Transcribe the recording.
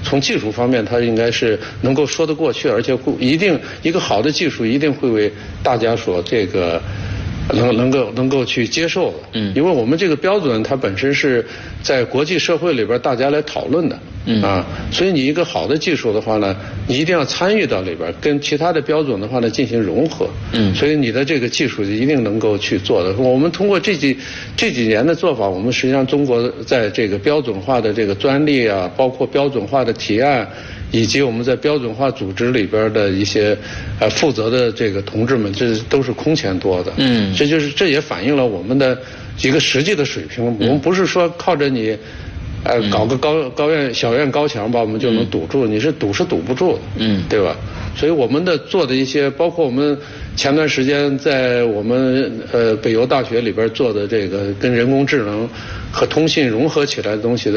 从技术方面，它应该是能够说得过去，而且一定一个好的技术一定会为大家所这个能够去接受的。因为我们这个标准它本身是在国际社会里边大家来讨论的。所以你一个好的技术的话呢，你一定要参与到里边，跟其他的标准的话呢进行融合。所以你的这个技术一定能够去做的。我们通过这几年的做法，我们实际上中国在这个标准化的这个专利啊，包括标准化的提案，以及我们在标准化组织里边的一些负责的这个同志们，这都是空前多的。这也反映了我们的一个实际的水平。我们不是说靠着你搞个小院高墙吧，我们就能堵住，你是堵不住的。对吧？所以我们的做的一些，包括我们前段时间在我们北邮大学里边做的这个跟人工智能和通信融合起来的东西的